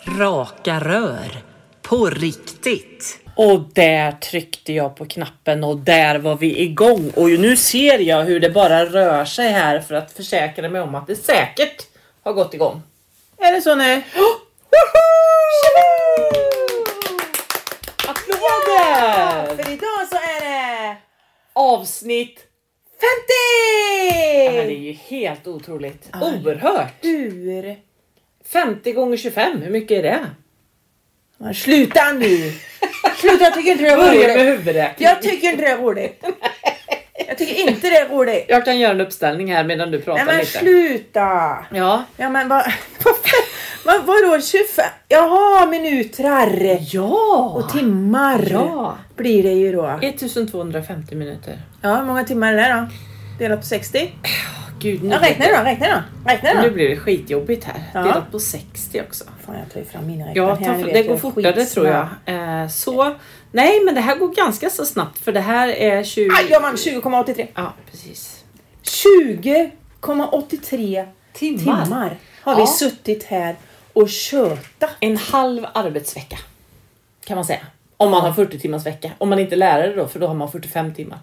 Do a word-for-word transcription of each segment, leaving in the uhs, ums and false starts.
Raka rör. På riktigt. Och där tryckte jag på knappen och där var vi igång. Och nu ser jag hur det bara rör sig här för att försäkra mig om att det säkert har gått igång. Är det så nu? Applåder! Ja, för idag så är det Avsnitt femtio! Ja, men det är ju helt otroligt. Ja. Oerhört. Hur? femtio gånger tjugofem, hur mycket är det? Men sluta nu! Sluta, jag tycker inte det är Börja med roligt. huvudräkning. Jag tycker inte det är roligt. Jag tycker inte det är roligt. Jag kan göra en uppställning här medan du pratar Nej men lite. sluta! Ja. Ja men vad... vad vadå tjugofem? Jaha, minuter. Ja. Och timmar. Ja. Blir det ju då. ettusentvåhundrafemtio minuter. Ja, hur många timmar är det då? Delat på sextio? Gud, nu Ja, räkna då, räkna då. Räkna då. Nu blir det skitjobbigt här. Ja. Delat på sextio också. Fan, jag tar ju fram mina räknar Ja, här. ta, ni vet, det jag går är fortare skitsnabb. tror jag. Eh, så, nej men det här går ganska så snabbt för det här är tjugo... Aj, ja man, tjugo komma åttiotre. Ja, precis. tjugo komma åttiotre Timmar. timmar har vi Ja. suttit här och köta. En halv arbetsvecka kan man säga. Om man har fyrtio timmars vecka. Om man inte är lärare då, för då har man fyrtiofem timmar.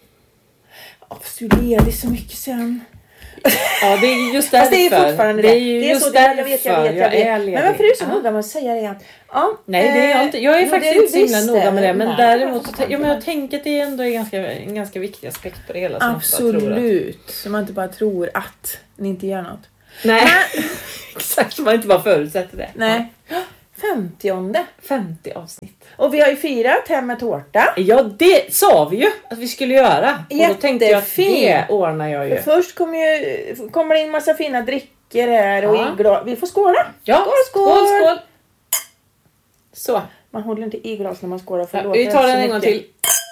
Ja, fast du leder så mycket sen. Ja, det är just därför. Fast det är fortfarande det. Det är ju det är just så, det, jag vet, jag vet, jag därför vet. är ledig. Men varför är du så Ja. noga med att säga det igen? Ja, Nej, det är jag inte. Jag är jo, faktiskt det inte så himla visste. noga med det. Men Nej. däremot så ja, men jag tänker att det ändå är ganska, en ganska viktig aspekt på det hela. Som ofta tror att- Absolut. Så man inte bara tror att ni inte gör något. Nej, exakt. Så man inte bara förutsätter det. Nej. femtionde. femtio avsnitt. Och vi har ju firat hem med tårta. Ja, det sa vi ju att vi skulle göra. Och då tänkte jag att det Jättefint. ordnar jag ju. För först kommer, ju, kommer det in massa fina drickor här och Ja. i glas. Vi får skåla. Ja, skål, skål, skål. skål. Så, Man håller inte i glas när man skålar. För ja, det låter vi tar så den en gång mycket. till.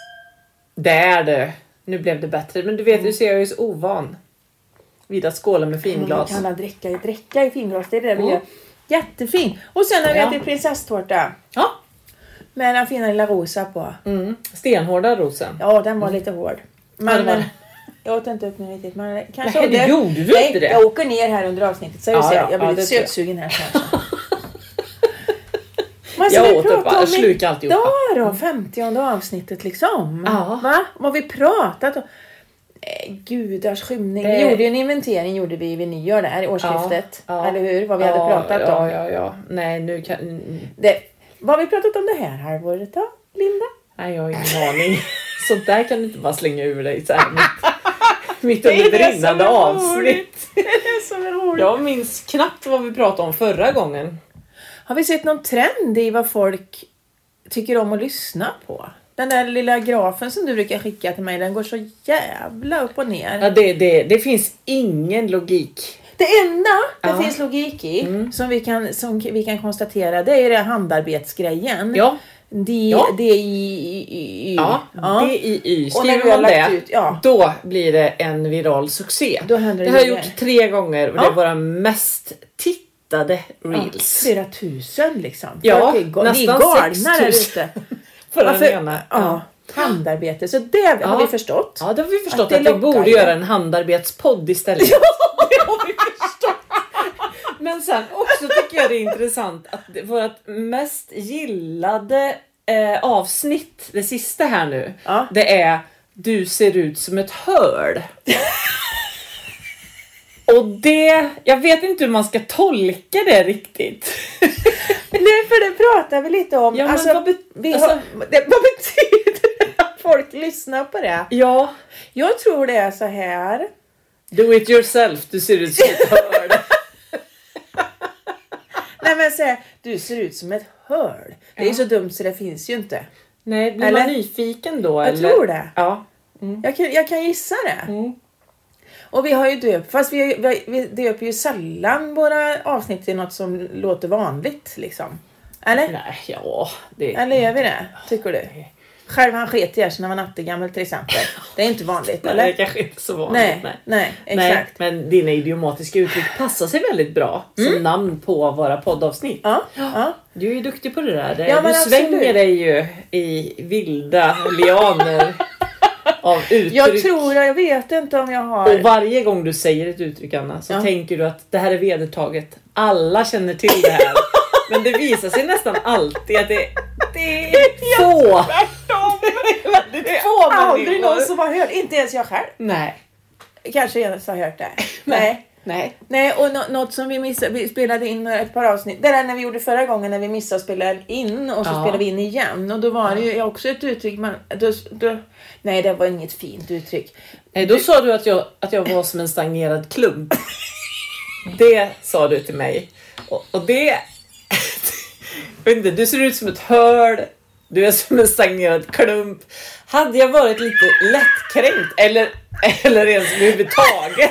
Där du. Nu blev det bättre. Men du vet, du ser jag är ju så ovan vid att skåla med finglas. Man kan dricka, dricka i finglas. Det är det vi Mm. gör. Jättefin. Och sen har vi Ja. ätit prinsesstårta. Ja. Med den fina lilla rosa på. Mm. Stenhårda rosen. Ja, den var lite hård. Men Ja, det var det. jag åt inte upp den riktigt. Men kanske Nej, det det- gjorde du Nej, inte det. Jag åker ner här under avsnittet. Så Ja, jag, ser, ja, jag blir ja, lite det tror jag. sötsugen här kanske. Men Jag ska vi åt upp prata bara, om slukade alltihopa. idag då? femtionde avsnittet liksom. Ja. Va? Vad har vi pratat om? Eh, gudars skymning. Det- Vi gjorde ju en inventering gjorde vi vid nyår där i årsskiftet. Ja, ja. Eller hur? Vad vi ja, hade pratat ja, om. Ja, ja, Nej, nu kan... mm, Det, vad har vi pratat om det här halvåret då, Linda? Nej, jag har ingen aning. Så där kan du inte bara slänga ur dig så här mitt, mitt Det är under det som brinnande är avsnitt. roligt. Det är det som är roligt. Jag minns knappt vad vi pratade om förra gången. Har vi sett någon trend i vad folk tycker om att lyssna på? Den där lilla grafen som du brukar skicka till mig, den går så jävla upp och ner. Ja, det, det, det finns ingen logik. Det enda det Ja. finns logik i, Mm. som, vi kan, som vi kan konstatera, det är ju det handarbetsgrejen. Ja, Det Ja. det i, i, i, ja, ja. D I Y. Och när Skriver vi har man det, lagt ut, ja. då blir det en viral succé. Då händer det det har jag grejer. gjort tre gånger och det Ja. är våra mest tittade Ja, reels. flera tusen liksom. Ja, Folk är ga- nästan vi är galna sex där tusen. ute. För den Varför- ena. Ja, handarbete. Så det har Ja. vi förstått. Ja, det har vi förstått Att det att, vi lockar borde ju. göra en handarbetspodd istället. Det har vi förstått. Men sen också tycker jag det är intressant att det- vårt mest gillade eh, avsnitt, det sista här nu, Ja. det är Du ser ut som ett hörl. Och det, jag vet inte hur man ska tolka det riktigt. Nej, för det pratar vi lite om. Ja, men alltså, vad bet- vi alltså- har, det, vad betyder det att folk lyssnar på det? Ja, Jag tror det är så här. do it yourself, du ser ut som ett hörl. Nej men så här, du ser ut som ett hörl. Det är ju så dumt så det finns ju inte. Nej, blir Eller? man nyfiken då? Jag eller? tror det. Ja. Jag kan, jag kan gissa det. Mm. Och vi har ju döpt, fast vi, vi, vi döper ju sällan våra avsnitt till något som låter vanligt liksom. Eller? Nej, ja. Det... Eller gör vi det? Tycker du? Själv han sket i er när han var nattegammal till exempel. Det är inte vanligt, Nej, eller? det kanske inte är så vanligt. Nej, nej. nej, Nej, exakt. men dina idiomatiska uttryck passar sig väldigt bra som namn på våra poddavsnitt. Ja, ja. Du är ju duktig på det där. Det, Ja, du men absolut. svänger dig ju i vilda lianer av uttryck. Jag tror, jag vet inte om jag Och har... varje gång du säger ett uttryck, Anna, så Ja. tänker du att det här är vedertaget. Alla känner till det här. Men det visar sig nästan alltid att det, det är få. Det är aldrig någon som har hört. Inte ens jag själv. Nej. Kanske ens har hört det. Nej. Nej. Nej, och nå- något som vi missade, vi spelade in ett par avsnitt. Det där när vi gjorde förra gången när vi missade att spela in och så Ja. spelade vi in igen. Och då var det ju också ett uttryck, man, då, då, nej det var inget fint uttryck. Nej, då sa du att jag, att jag var som en stagnerad klump. Det sa du till mig. Och, och det... Jag vet inte, du ser ut som ett hörl. Du är som en stagnerad klump. Hade jag varit lite lättkränkt eller, eller ens överhuvudtaget.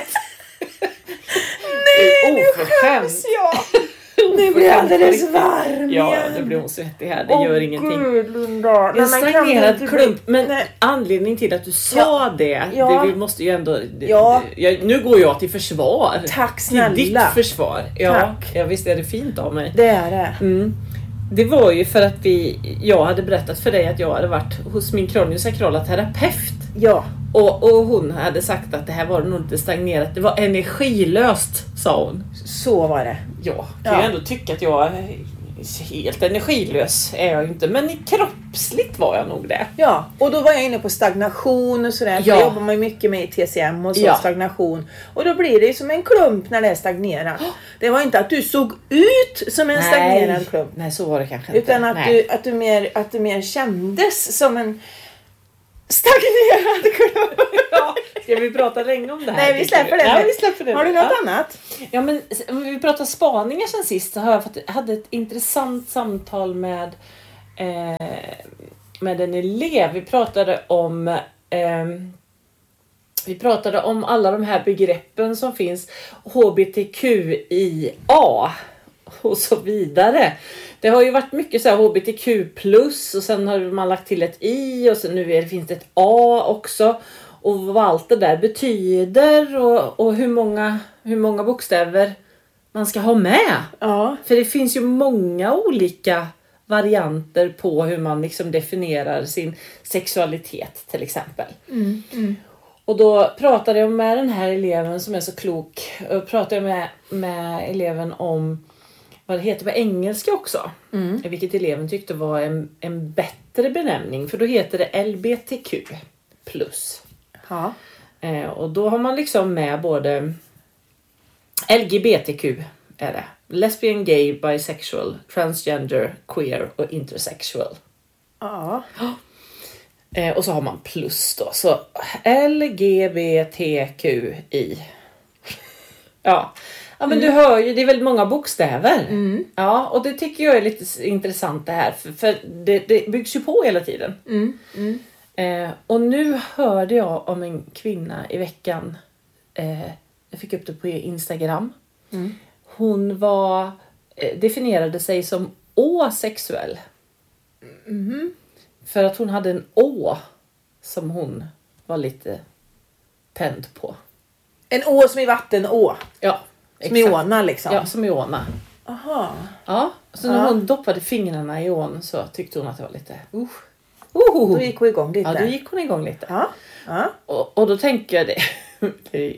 Nej, nu oförskämt. skäms jag. Nu blir jag alldeles varm Ja, igen. nu blir hon svettig här. Det Åh, gör ingenting. Gud, Linda. En Nej, men kan stagnerad du inte klump. bli- Men Nej. anledningen till att du sa Ja. det, Ja. det, vi måste ju ändå... Det, Ja. jag, nu går jag till försvar. Tack Till ditt snälla. försvar. Ja, Tack. ja, visst är det fint av mig. Det är det. Mm. Det var ju för att vi, jag hade berättat för dig att jag hade varit hos min kraniosakrala terapeut. Ja. Och, och hon hade sagt att det här var nog inte stagnerat. Det var energilöst, sa hon. Så var det. Ja, kan Ja. jag ändå tycka att jag är helt energilös är jag ju inte. Men i kroppsligt var jag nog det. Ja, och då var jag inne på stagnation och sådär. För Ja. ja. jobbar man ju mycket med i T C M och så, Ja. stagnation. Och då blir det ju som en klump när det är stagnerat. Det var inte att du såg ut som en stagnerad klump. Nej, så var det kanske inte. Utan att Nej. du, att, du mer, att du mer kändes som en stagnerad klump. Ja, ska vi prata länge om det här? Nej, vi släpper det. Ja, vi släpper det. Har du något ja. annat? Ja, men om vi pratar spaningar sen sist så har jag fått, hade ett intressant samtal med eh, med en elev. Vi pratade om eh, vi pratade om alla de här begreppen som finns, H B T Q I A och så vidare. Det har ju varit mycket så här H B T Q plus och sen har man lagt till ett I och så nu är det, finns det ett A också. Och vad allt det där betyder och, och hur, många, hur många bokstäver man ska ha med. Ja. För det finns ju många olika varianter på hur man liksom definierar sin sexualitet till exempel. Mm, mm. Och då pratade jag med den här eleven som är så klok. Och pratade jag med, med eleven om vad det heter på engelska också. Mm. Vilket eleven tyckte var en, en bättre benämning. För då heter det L B T Q plus. Ja. Eh, och då har man liksom med både L G B T Q är det. Lesbian, gay, bisexual, transgender, queer och intersexual. Ja. Eh, och så har man plus då. Så L G B T Q I. Ja. Ja, men du hör ju, det är väldigt många bokstäver. Mm. Ja, och det tycker jag är lite intressant det här. För, för det, det byggs ju på hela tiden. Mm. Mm. Eh, och nu hörde jag om en kvinna i veckan. Eh, jag fick upp det på Instagram. Mm. Hon var eh, definierade sig som asexuell. Mm. För att hon hade en å som hon var lite tänd på. En å som i vattenå. Ja, Som i åna liksom. Ja, som i åna. Aha. Ja, så när Ja. hon doppade fingrarna i ån så tyckte hon att det var lite... Uh. Uh. Då gick hon igång lite. Ja, då gick hon igång lite. Ja. Ja. Och, och då tänker jag det... det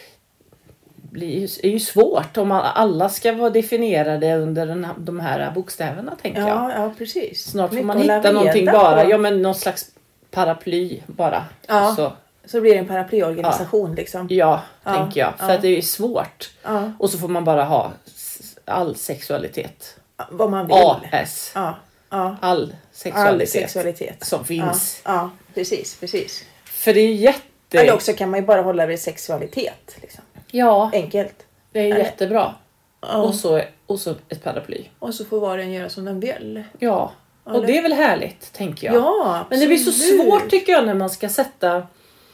blir ju, är ju svårt om man, alla ska vara definierade under den här, de här bokstäverna, tänker jag. Ja, ja, precis. Snart får Mycket man att hitta lavera någonting på. bara. Ja, men någon slags paraply bara. Ja. Så, Så blir det en paraplyorganisation liksom. ja, Ja, tänker jag. För ja. att det är ju svårt. Ja. Och så får man bara ha s- all sexualitet. Vad man vill. A S. Ja. Ja. All sexualitet. All sexualitet. Som finns. Ja, ja, precis, precis. För det är ju jätte... Eller också kan man ju bara hålla vid sexualitet. Liksom. Ja, Enkelt. det är Eller- jättebra. Ja. Och, så, och så ett paraply. Och så får var och en göra som den vill. Ja, och Eller- det är väl härligt, tänker jag. Ja, Men det blir så absolut. svårt, tycker jag, när man ska sätta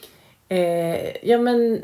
eh, ja men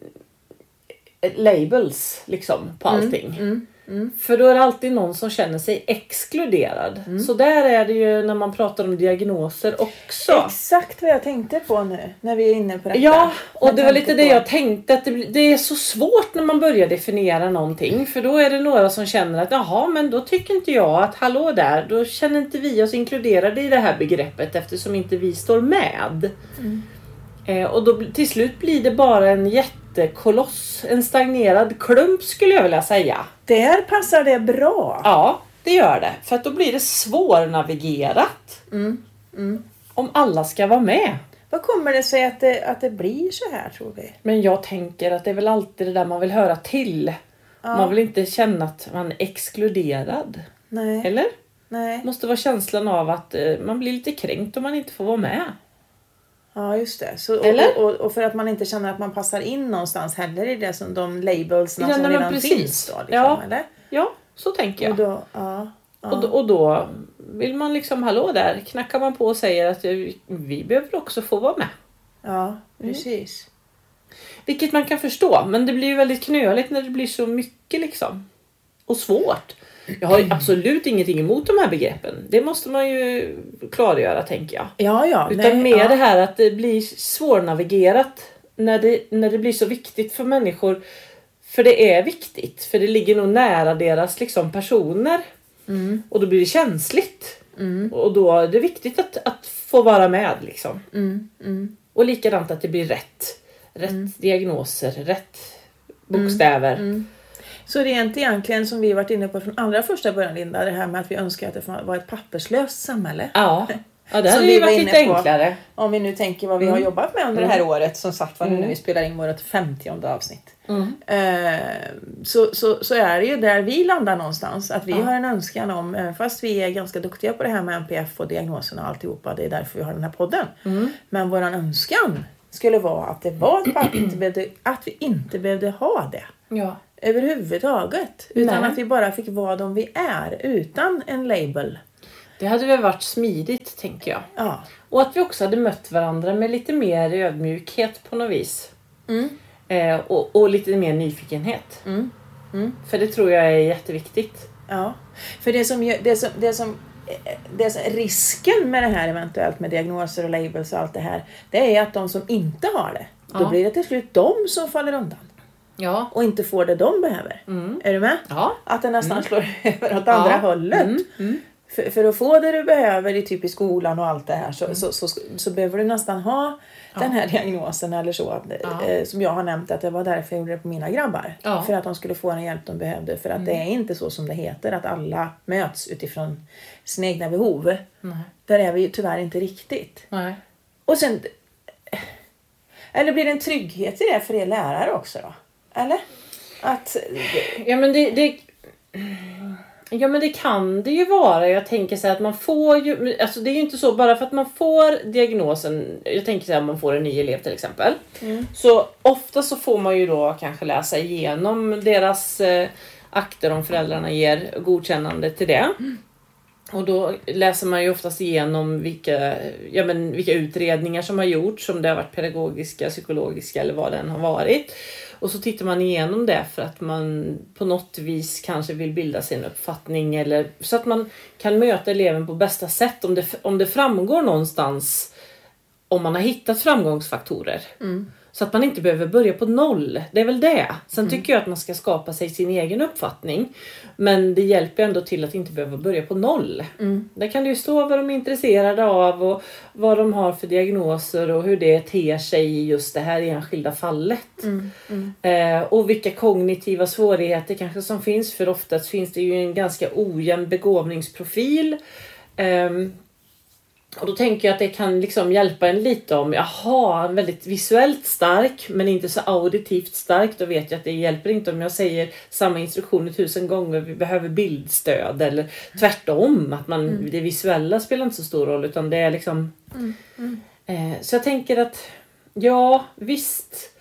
labels liksom på allting. Mm, mm. För då är det alltid någon som känner sig exkluderad. Mm. Så där är det ju när man pratar om diagnoser också. Exakt vad jag tänkte på nu när vi är inne på detta. Ja, och Jag det var tänkte lite det på- jag tänkte, att det, blir- det är så svårt när man börjar definiera någonting. För då är det några som känner att jaha, men då tycker inte jag att hallå där, då känner inte vi oss inkluderade i det här begreppet eftersom inte vi står med. Mm. Eh, och då bl- till slut blir det bara en jättekoloss, en stagnerad klump skulle jag vilja säga. Där passar det bra. Ja, det gör det. För att då blir det svårnavigerat. Mm. Mm. Om alla ska vara med. Vad kommer det sig att det, att det blir så här, tror vi? Men jag tänker att det är väl alltid det där man vill höra till. Ja. Man vill inte känna att man är exkluderad. Nej. Eller? Nej. Det måste vara känslan av att eh, man blir lite kränkt om man inte får vara med. Ja, just det. Så, Eller? Och, och, och för att man inte känner att man passar in någonstans heller i det som de labelsna Ja, som nej, men redan precis. finns då. Liksom, Ja. eller? Ja, så tänker jag. Och då, ja, ja. Och, då, och då vill man liksom, hallå där, knackar man på och säger att vi, vi behöver också få vara med. ja, precis. Vilket man kan förstå, men det blir ju väldigt knöligt när det blir så mycket liksom. Och svårt. Jag har ju absolut ingenting emot de här begreppen. Det måste man ju klargöra, tänker jag. Ja, ja. Utan nej, mer ja. det här att det blir svårnavigerat när det, när det blir så viktigt för människor. För det är viktigt. För det ligger nog nära deras liksom, personer. Mm. Och då blir det känsligt. Mm. Och då är det viktigt att, att få vara med. Liksom. Mm. Mm. Och likadant att det blir rätt. Rätt Mm. diagnoser. Rätt bokstäver. Mm. Så det är inte egentligen som vi varit inne på från allra första början, Linda, det här med att vi önskar att det var ett papperslöst samhälle. Ja, ja det Som hade vi ju var varit inne lite på. enklare. Om vi nu tänker vad vi Mm. har jobbat med under Mm. det här året, som sagt var nu Mm. när vi spelar in vårt femtionde avsnitt. Mm. Eh, så, så, så är det ju där vi landar någonstans. Att vi Ja. har en önskan om, även fast vi är ganska duktiga på det här med N P F och diagnoserna och alltihopa, det är därför vi har den här podden. Mm. Men våran önskan skulle vara att det var att, vi inte behövde, att vi inte behövde ha det. Ja. Överhuvudtaget. Utan Nej. att vi bara fick vara de vi är. Utan en label. Det hade väl varit smidigt, tänker jag. Ja. Och att vi också hade mött varandra med lite mer ödmjukhet på något vis. Mm. Eh, och, och lite mer nyfikenhet. Mm. Mm. För det tror jag är jätteviktigt. Ja. För det som, gör- det som, det som, det som risken med det här eventuellt med diagnoser och labels och allt det här. Det är att de som inte har det. Då Ja. blir det till slut de som faller undan. Ja. Och inte får det de behöver. Mm. Är du med? Ja. Att det nästan slår över åt andra hållet. Mm. Mm. För, för att få det du behöver i typ i skolan och allt det här så, mm. så, så, så, så behöver du nästan ha Ja. den här diagnosen eller så. Ja. Eh, som jag har nämnt att det var därför jag gjorde det på mina grabbar. Ja. För att de skulle få den hjälp de behövde. För att Mm. det är inte så som det heter att alla möts utifrån sina egna behov. Nej. Där är vi ju tyvärr inte riktigt. Nej. Och sen... Eller blir det en trygghet i det för er lärare också då? Eller? Att... Ja men det, det Ja men det kan det ju vara. Jag tänker så här att man får ju, alltså det är ju inte så bara för att man får diagnosen. Jag tänker så här, om man får en ny elev till exempel. Mm. Så ofta så får man ju då kanske läsa igenom deras eh, akter om föräldrarna ger godkännande till det. Mm. Och då läser man ju oftast igenom vilka, ja men, vilka utredningar som har gjorts. Om det har varit pedagogiska, psykologiska eller vad den har varit. Och så tittar man igenom det för att man på något vis kanske vill bilda sin uppfattning. Eller så att man kan möta eleven på bästa sätt. Om det, om det framgår någonstans om man har hittat framgångsfaktorer. Mm. Så att man inte behöver börja på noll. Det är väl det. Sen Mm. tycker jag att man ska skapa sig sin egen uppfattning. Men det hjälper ändå till att inte behöva börja på noll. Mm. Där kan det ju stå vad de är intresserade av. Och vad de har för diagnoser. Och hur det ter sig i just det här enskilda fallet. Mm. Mm. Eh, och vilka kognitiva svårigheter kanske som finns. För oftast finns det ju en ganska ojämn begåvningsprofil. Ehm. Och då tänker jag att det kan liksom hjälpa en lite om, jaha, en väldigt visuellt stark men inte så auditivt stark. Då vet jag att det hjälper inte om jag säger samma instruktioner tusen gånger, vi behöver bildstöd. Eller tvärtom, att man, mm. det visuella spelar inte så stor roll utan det är liksom... Mm. Mm. Eh, så jag tänker att, ja visst,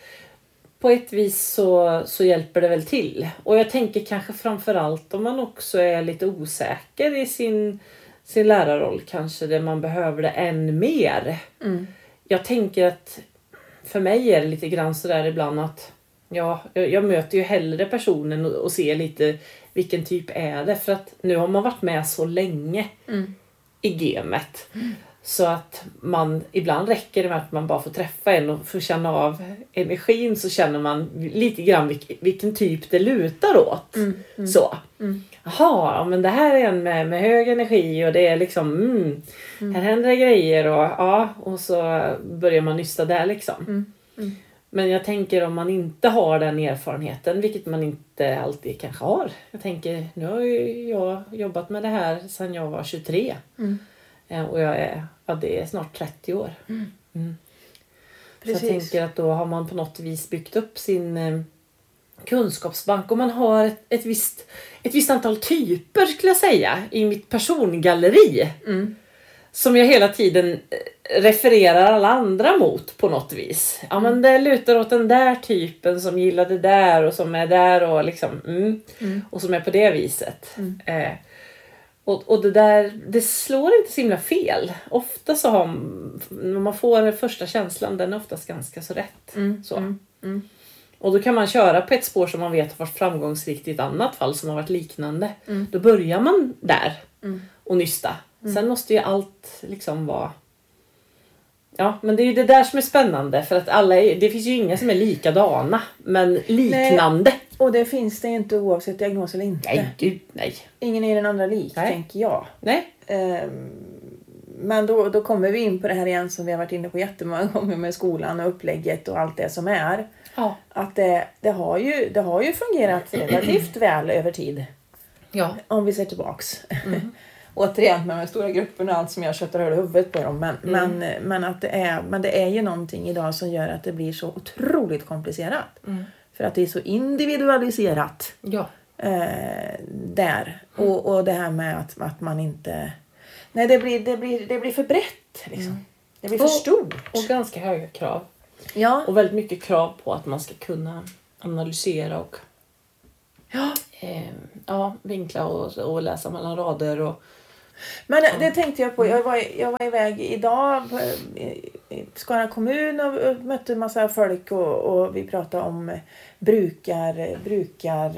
på ett vis så, så hjälper det väl till. Och jag tänker kanske framförallt om man också är lite osäker i sin... sin lärarroll kanske där man behöver det än mer. Mm. Jag tänker att för mig är det lite grann sådär ibland att ja, jag, jag möter ju hellre personen och, och ser lite vilken typ är det. För att nu har man varit med så länge Mm. i gamet. Mm. Så att man, ibland räcker det med att man bara får träffa en och får känna av energin så känner man lite grann vilk, vilken typ det lutar åt. Mm. Mm. Så. Mm. Jaha, men det här är en med, med hög energi och det är liksom, mm, Mm. här händer det grejer och ja, och så börjar man nysta där liksom. Mm. Mm. Men jag tänker om man inte har den erfarenheten, vilket man inte alltid kanske har. Jag tänker, nu har ju jag jobbat med det här sedan jag var tjugotre. Mm. Och jag är, ja, det är snart trettio år. Mm. Mm. Så jag tänker att då har man på något vis byggt upp sin eh, kunskapsbank. Och man har ett, ett, visst, ett visst antal typer, skulle jag säga, i mitt persongalleri. Mm. Som jag hela tiden refererar alla andra mot på något vis. Ja, men det lutar åt den där typen som gillar det där och som är där och liksom, mm, mm. och som är på det viset. Mm. Eh, och, och det där, det slår inte så himla fel. Ofta så har när man får den första känslan, den är oftast ganska så rätt. Mm. Så. Mm. Mm. Och då kan man köra på ett spår som man vet har varit framgångsrikt i ett annat fall som har varit liknande. Mm. Då börjar man där mm. och nysta. Mm. Sen måste ju allt liksom vara... Ja, men det är ju det där som är spännande. För att alla är... det finns ju inga som är likadana. Men liknande. Nej, och det finns det inte oavsett diagnos eller inte. Nej, gud, nej. Ingen är den andra lik, nej. Tänker jag. Nej. Um, men då, då kommer vi in på det här igen som vi har varit inne på jättemånga gånger med skolan och upplägget och allt det som är. Ja. Att det, det, har ju, det har ju fungerat relativt väl över tid. Ja. Om vi ser tillbaks. Mm. Återigen med de stora grupperna och allt som jag köttar över huvudet på dem. Men, mm. men, men, att det är, men det är ju någonting idag som gör att det blir så otroligt komplicerat. Mm. För att det är så individualiserat. Ja. Eh, där. Mm. Och, och det här med att, att man inte... Nej, det blir, det blir, det blir för brett. Liksom. Mm. Det blir för och, stort. Och ganska höga krav. Ja. Och väldigt mycket krav på att man ska kunna analysera och ja. Eh, ja, vinkla och, och läsa mellan rader. Och, men det, det tänkte jag på. Jag var, jag var iväg idag i Skara kommun och mötte en massa folk och, och vi pratade om brukar, brukar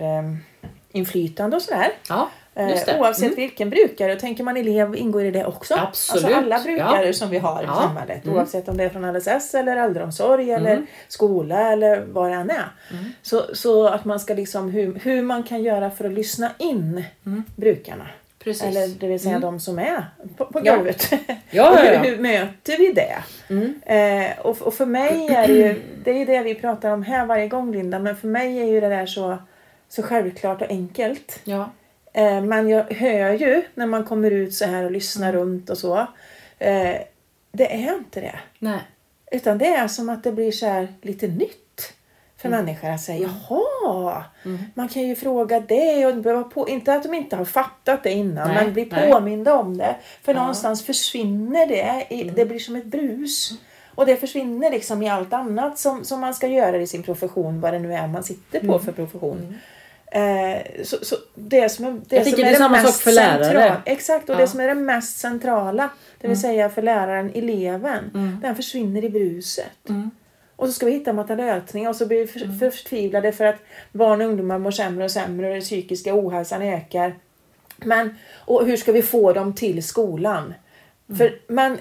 inflytande och sådär. Ja, just det. Oavsett mm. vilken brukare. Och tänker man elev ingår i det också. Absolut. Alltså alla brukare ja. som vi har i ja. samhället. Mm. Oavsett om det är från L S S eller äldreomsorg eller mm. skola eller vad det än är. Mm. Så, så att man ska liksom hur, hur man kan göra för att lyssna in mm. brukarna. Precis. Eller det vill säga mm. de som är på, på ja. golvet. Ja, ja, ja. hur, hur möter vi det? Mm. Eh, och, och för mig är det ju, det är ju det vi pratar om här varje gång, Linda. Men för mig är ju det där så, så självklart och enkelt. Ja. Eh, men jag hör ju när man kommer ut så här och lyssnar mm. runt och så. Eh, det är inte det. Nej. Utan det är som att det blir så här lite nytt. För mm. människor att säga, jaha, mm. man kan ju fråga det och behöva på, inte att de inte har fattat det innan, nej, men bli påminda om det. För ja. någonstans försvinner det, i, mm. det blir som ett brus. Mm. Och det försvinner liksom i allt annat som, som man ska göra i sin profession, vad det nu är man sitter på mm. för profession. Mm. Eh, så, så det som är det, Jag som är är det, det samma mest sak för lärare. centrala, exakt, och ja. det som är det mest centrala, det vill mm. säga för läraren, eleven, mm. den försvinner i bruset. Mm. Och så ska vi hitta massa lösningar och så blir vi för, mm. förtvivlade för att barn och ungdomar mår sämre och sämre och den psykiska ohälsan ökar. Men, och hur ska vi få dem till skolan? Mm. För man,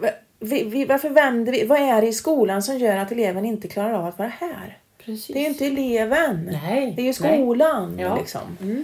vi, vi, varför vänder vi? Vad är det i skolan som gör att eleven inte klarar av att vara här? Precis. Det är ju inte eleven. Nej. Det är ju skolan. Ja. Liksom. Mm.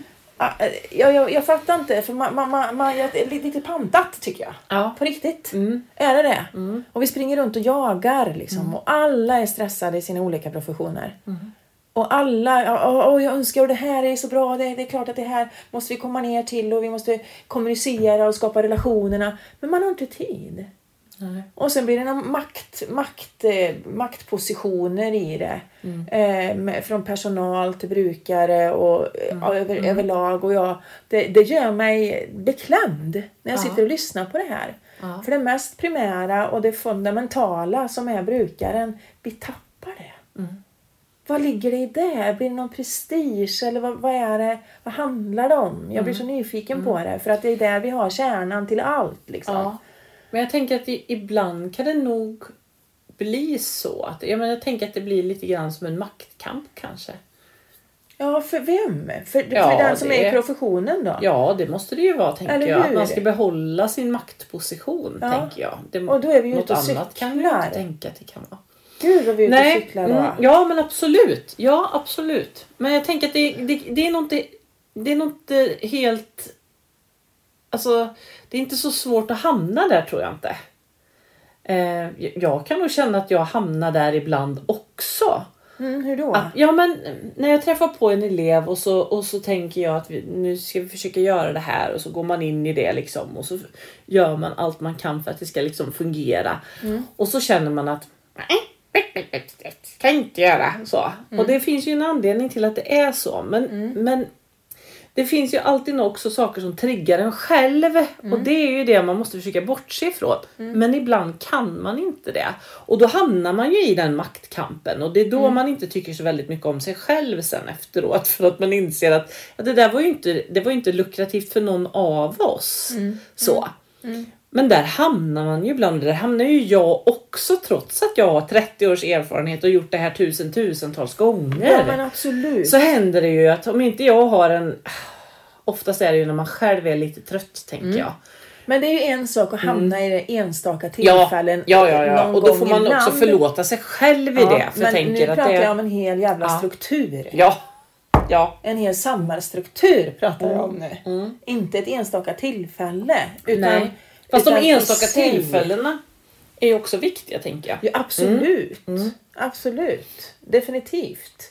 Jag, jag, jag fattar inte, för man, man, man, man är lite pantat tycker jag. Ja. På riktigt. Mm. Är det det? Mm. Och vi springer runt och jagar liksom. Mm. Och alla är stressade i sina olika professioner. Mm. Och alla, och, och jag önskar och det här är så bra. Det, det är klart att det här måste vi komma ner till. Och vi måste kommunicera och skapa relationerna. Men man har inte tid. Nej. Och sen blir det någon makt, makt, maktpositioner i det. Mm. Eh, med, från personal till brukare och mm. över, mm. överlag. Och jag, det, det gör mig beklämd när jag ja. sitter och lyssnar på det här. Ja. För det mest primära och det fundamentala som är brukaren, vi tappar det. Mm. Vad ligger det i det? Blir det någon prestige? Eller vad, vad är det? Vad handlar det om? Jag blir så nyfiken mm. på det. För att det är där vi har kärnan till allt. Liksom. Ja. Men jag tänker att i, ibland kan det nog bli så. Att, jag, menar, jag tänker att det blir lite grann som en maktkamp kanske. Ja, för vem? För, ja, för den som det, är i professionen då? Ja, det måste det ju vara, tänker Eller jag. hur? Att man ska behålla sin maktposition, ja. tänker jag. Det, och då är vi ju något ute och annat cyklar. kan jag inte tänka att det kan vara. Gud vad vi är ute Nej, och cyklar då. Mm, ja, men absolut. Ja, absolut. Men jag tänker att det, det, det är nog inte, det är nog inte helt... Alltså, det är inte så svårt att hamna där, tror jag inte. Eh, jag kan nog känna att jag hamnar där ibland också. Mm, hur då? Att, ja men när jag träffar på en elev och så, och så tänker jag att vi, nu ska vi försöka göra det här och så går man in i det liksom och så gör man allt man kan för att det ska liksom fungera. Mm. Och så känner man att nej, kan inte göra så. Mm. Och det finns ju en anledning till att det är så. Men, mm. men det finns ju alltid också saker som triggar en själv. Mm. Och det är ju det man måste försöka bortse ifrån. Mm. Men ibland kan man inte det. Och då hamnar man ju i den maktkampen. Och det är då mm. man inte tycker så väldigt mycket om sig själv sen efteråt. För att man inser att ja, det där var ju inte, det var ju inte lukrativt för någon av oss. Mm. Så. Mm. Men där hamnar man ju ibland. Där hamnar ju jag också, trots att jag har trettio års erfarenhet och gjort det här tusen tusentals gånger. Ja, men absolut. Så händer det ju att om inte jag har en... Oftast är det ju när man själv är lite trött, tänker mm. jag. Men det är ju en sak att hamna mm. i det enstaka tillfällen. Ja, ja, ja. ja. Och då får man ibland också förlåta sig själv i ja, det. För men jag nu att pratar det... jag om en hel jävla ja. struktur. Ja. Ja. En hel samhällsstruktur pratar jag om nu. Mm. Inte ett enstaka tillfälle. Utan, Nej. Fast utan de enstaka tillfällena är ju också viktiga, tänker jag. Ja, absolut. Mm. Mm. Absolut. Definitivt.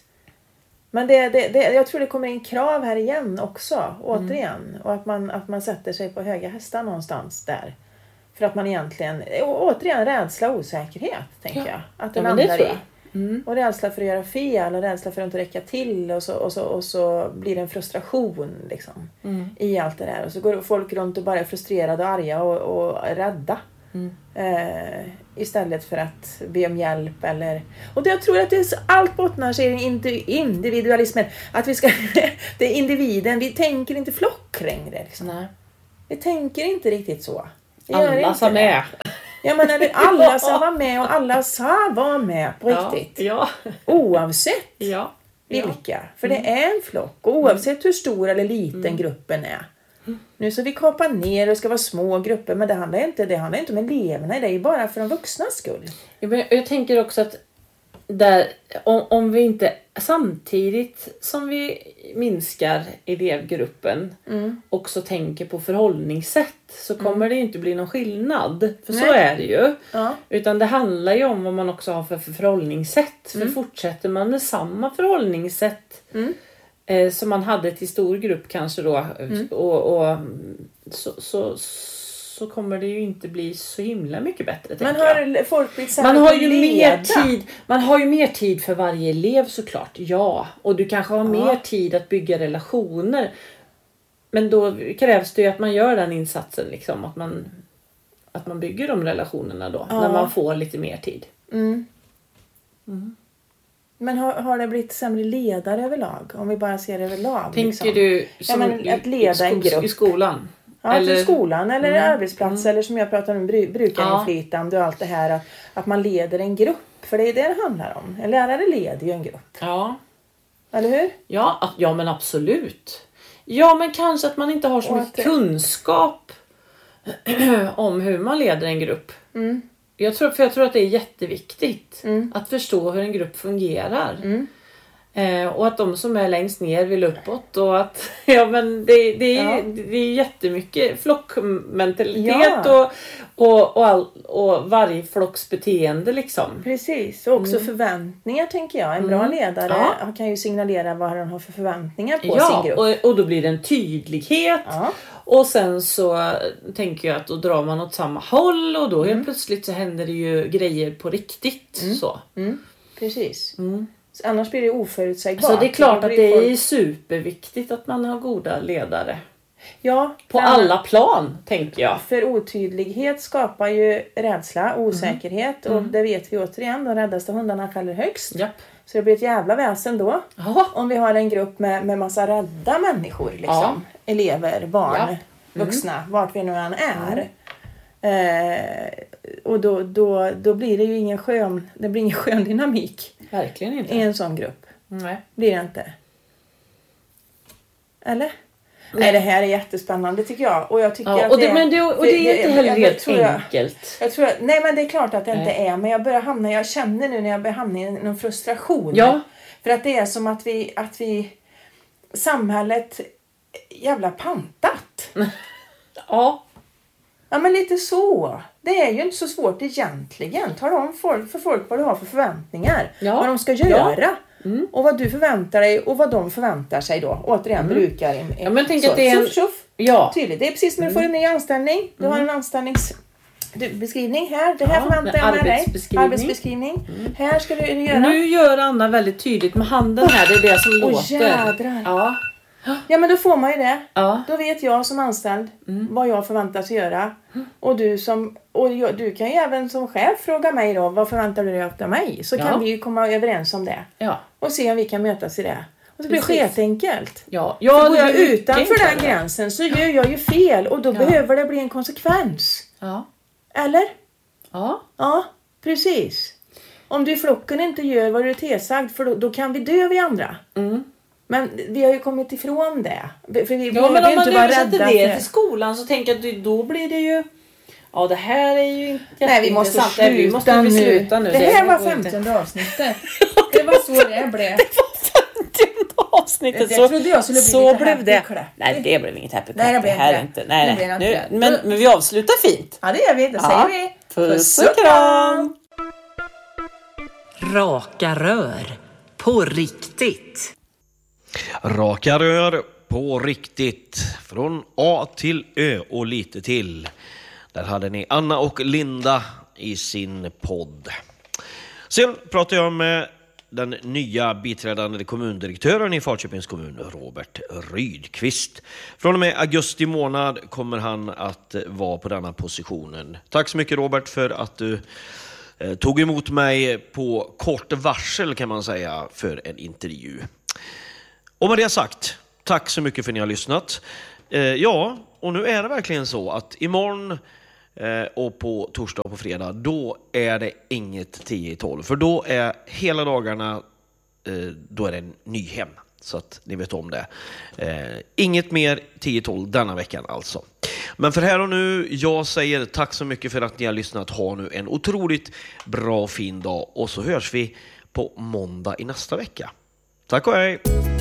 Men det, det, det, jag tror det kommer in krav här igen också. Återigen. Mm. Och att man, att man sätter sig på höga hästar någonstans där. För att man egentligen... Återigen rädsla och osäkerhet, tänker ja. jag. Att det ja, landar i. Mm. Och rädsla för att göra fel. Och rädsla för att inte räcka till. Och så, och så, och så blir det en frustration liksom, mm. i allt det där. Och så går folk runt och bara är frustrerade och arga och, och rädda. Mm. Eh, istället för att be om hjälp. Eller... Och det, jag tror att det är så, allt bottnar sig i individualismen. Att vi ska, det är individen. Vi tänker inte flock längre. Liksom. Nej. Vi tänker inte riktigt så. Vi alla sa med. Ja, men när alla sa vara med och alla sa vara med på riktigt. Ja, ja. Oavsett ja, vilka. ja. För det är en flock. Och oavsett mm. hur stor eller liten mm. gruppen är. Mm. Nu så vi kapar ner och ska vara små grupper. Men det handlar inte, det handlar inte om eleverna. Det är ju bara för de vuxnas skull. Jag, jag tänker också att där, om, om vi inte samtidigt som vi minskar elevgruppen mm. också tänker på förhållningssätt, så kommer mm. det inte bli någon skillnad. För Nej. så är det ju. Ja. Utan det handlar ju om vad man också har för, för förhållningssätt. Mm. För fortsätter man med samma förhållningssätt mm. eh, som man hade till stor grupp kanske då mm. och, och så, så så kommer det ju inte bli så himla mycket bättre. Man har folk blivit man har ju mer tid. Man har ju mer tid för varje elev såklart. Ja, och du kanske har ja. mer tid att bygga relationer. Men då krävs det ju att man gör den insatsen liksom, att man att man bygger de relationerna då ja. när man får lite mer tid. Mm. Mm. Men har, har det blivit sämre ledare överlag? Om vi bara ser det överlag. Tänker liksom. du som ja, men att leda i, en grupp i skolan? Ja, eller till skolan eller mm, arbetsplats mm. eller som jag pratar om brukarinflytande ja. och allt det här. Att, att man leder en grupp. För det är det det handlar om. En lärare leder ju en grupp. Ja. Eller hur? Ja, att, ja men absolut. Ja, men kanske att man inte har så och mycket det... kunskap om hur man leder en grupp. Mm. Jag tror, för jag tror att det är jätteviktigt mm. att förstå hur en grupp fungerar. Mm. Eh, och att de som är längst ner vill uppåt. Och att, ja men det, det, är, ja. det är jättemycket flockmentalitet ja. och, och, och, all, och varje flocks beteende liksom. Precis, och också mm. förväntningar tänker jag. En bra mm. ledare ja. kan ju signalera vad han har för förväntningar på ja, sin grupp. Och, och då blir det en tydlighet. Ja. Och sen så tänker jag att då drar man åt samma håll. Och då mm. helt plötsligt så händer det ju grejer på riktigt. Mm. Så. Mm. Precis. Mm. Annars blir det oförutsägbart. Så det är klart att det är superviktigt att man har goda ledare. Ja. På alla plan, tänker jag. För otydlighet skapar ju rädsla, osäkerhet. Mm. Och det vet vi återigen, de räddaste hundarna skäller högst. Japp. Så det blir ett jävla väsen då. Aha. Om vi har en grupp med, med massa rädda människor. Liksom. Ja. Elever, barn, ja. mm. vuxna, vart vi nu än är. Mm. Eh, och då, då, då blir det ju ingen skön, det blir ingen skön dynamik. Verkligen inte. I en sån grupp. Nej. Blir det inte. Eller? Nej. Nej, det här är jättespännande tycker jag. Och jag tycker ja, att och det, det, men det, och det är det, inte heller helt enkelt. Jag, jag tror att, nej men det är klart att det nej. inte är. Men jag börjar hamna, jag känner nu när jag börjar hamna i någon frustration. Ja. För att det är som att vi, att vi samhället jävla pantat. Ja. Ja, men lite så. Det är ju inte så svårt egentligen. Tala om folk, för folk vad du har för förväntningar. Ja. Vad de ska göra. Ja. Mm. Och vad du förväntar dig och vad de förväntar sig då. Återigen, mm. brukar. En, ja, men tänk att det är en... Tjuff, tjuff. Ja. Tydligt. Det är precis när du får en ny anställning. Du mm. har en anställnings... beskrivning här. Det här ja, förväntar jag med dig. Arbetsbeskrivning. Mm. Här ska du göra. Nu gör Anna väldigt tydligt med handen här. Det är det som oh, låter. Jädrar. Ja. Ja, men då får man ju det. Ja. Då vet jag som anställd mm. vad jag förväntas göra. Mm. Och du som och jag, du kan ju även som chef fråga mig då, vad förväntar du dig av mig? Så ja. kan vi ju komma överens om det. Ja. Och se om vi kan mötas i det. Och det blir skitenkelt. Ja. Ja, så går jag utanför den gränsen så gör jag ju fel. Och då ja. behöver det bli en konsekvens. Ja. Eller? Ja. Ja, precis. Om du i flocken inte gör vad du är tillsagd, för då, då kan vi dö vi andra. Mm. Men vi har ju kommit ifrån det. För vi ja, men om man översätter det, det till skolan så tänker jag att då blir det ju... Ja, det här är ju inte Nej, vi måste sluta, vi måste nu. sluta nu. Det här var femtionde avsnittet. Det var så det blev. Det var femtionde avsnittet. Det, så trodde jag skulle bli så lite blev det. Clap. Nej, det blev inget happy clap. Nej, det blev det här inte. inte. Nej, nej. Nu, men, men vi avslutar fint. Ja, det gör vi. Då ja. säger vi. Puss och kram. Raka rör. På riktigt. Raka rör på riktigt. Från A till Ö och lite till. Där hade ni Anna och Linda i sin podd. Sen pratar jag med den nya biträdande kommundirektören i Falköpings kommun, Robert Rydqvist. Från och med augusti månad kommer han att vara på denna positionen. Tack så mycket Robert för att du eh, tog emot mig på kort varsel kan man säga för en intervju. Och med det sagt, tack så mycket för att ni har lyssnat. Eh, ja, och nu är det verkligen så att imorgon eh, och på torsdag och på fredag, då är det inget tio i tolv. För då är hela dagarna, eh, då är det en nyhem. Så att ni vet om det. Eh, inget mer tio i tolv denna veckan alltså. Men för här och nu, jag säger tack så mycket för att ni har lyssnat. Ha nu en otroligt bra fin dag. Och så hörs vi på måndag i nästa vecka. Tack och hej!